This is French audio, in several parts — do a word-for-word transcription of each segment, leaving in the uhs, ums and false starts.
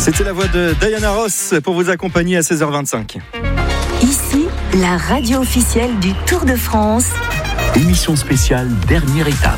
C'était la voix de Diana Ross pour vous accompagner à seize heures vingt-cinq. Ici, la radio officielle du Tour de France. Émission spéciale, dernière étape.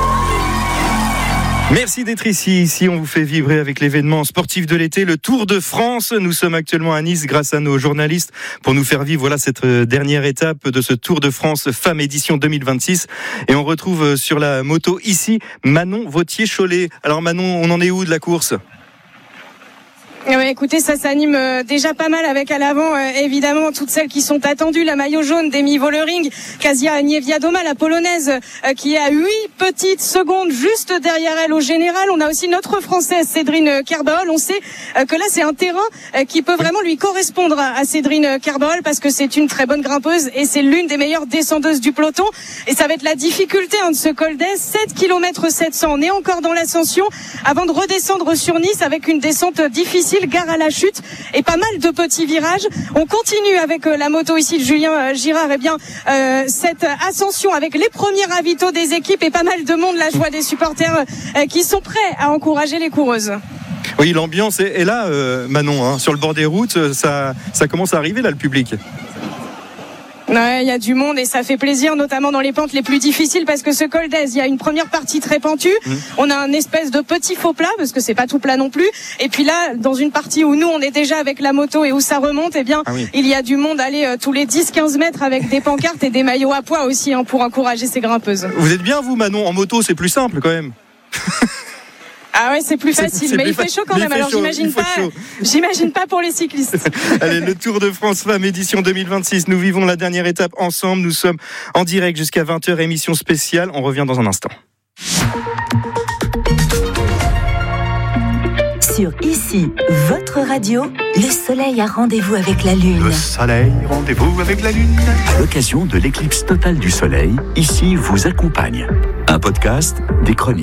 Merci d'être ici. Ici, on vous fait vibrer avec l'événement sportif de l'été, le Tour de France. Nous sommes actuellement à Nice grâce à nos journalistes pour nous faire vivre voilà, cette dernière étape de ce Tour de France Femmes édition deux mille vingt-six. Et on retrouve sur la moto ici Manon Vauthier-Cholet. Alors Manon, on en est où de la course ? Ouais, écoutez, ça s'anime euh, déjà pas mal avec à l'avant, euh, évidemment, toutes celles qui sont attendues. La maillot jaune d'Emi Vollering, Kasia Niewiadoma, la polonaise, euh, qui est à huit petites secondes juste derrière elle au général. On a aussi notre française, Cédrine Kerbaol. On sait euh, que là, c'est un terrain euh, qui peut vraiment lui correspondre à, à Cédrine Kerbaol parce que c'est une très bonne grimpeuse et c'est l'une des meilleures descendeuses du peloton. Et ça va être la difficulté hein, de ce col d'Aise, sept kilomètres sept cents. On est encore dans l'ascension avant de redescendre sur Nice avec une descente difficile. Gare à la chute et pas mal de petits virages. On continue avec la moto ici de Julien Girard. Et eh bien euh, cette ascension avec les premiers ravitaux des équipes et pas mal de monde, la joie des supporters euh, qui sont prêts à encourager les coureuses. Oui, l'ambiance est, est là, euh, Manon, hein, sur le bord des routes, ça, ça commence à arriver là, le public. Ouais, il y a du monde et ça fait plaisir, notamment dans les pentes les plus difficiles parce que ce col d'Aise, il y a une première partie très pentue. Mmh. On a un espèce de petit faux plat parce que c'est pas tout plat non plus. Et puis là, dans une partie où nous, on est déjà avec la moto et où ça remonte, eh bien, ah oui. il y a du monde aller euh, tous les dix quinze mètres avec des pancartes et des maillots à poids aussi hein, pour encourager ces grimpeuses. Vous êtes bien, vous, Manon, en moto, c'est plus simple quand même. Ah ouais, c'est plus facile, c'est, c'est mais il fait chaud quand même. Alors chaud, j'imagine pas, j'imagine pas pour les cyclistes. Allez, le Tour de France Femmes édition deux mille vingt-six. Nous vivons la dernière étape ensemble. Nous sommes en direct jusqu'à vingt heures, émission spéciale. On revient dans un instant. Sur Ici, votre radio, le soleil a rendez-vous avec la lune. Le soleil, rendez-vous avec la lune. À l'occasion de l'éclipse totale du soleil, Ici vous accompagne. Un podcast des chroniques.